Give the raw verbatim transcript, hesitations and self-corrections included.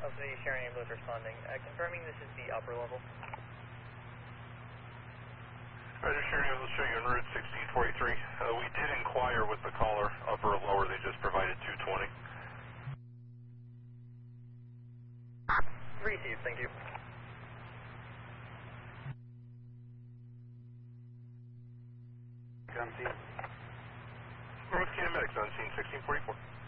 City Sharing Ambulance responding. Uh, confirming this is the upper level. Roger, Sharing Ambulance showing you on route sixteen forty-three. Uh, we did inquire with the caller, upper or lower, they just provided two twenty. Received, thank you. On scene. North Canada Medics on scene sixteen forty-four.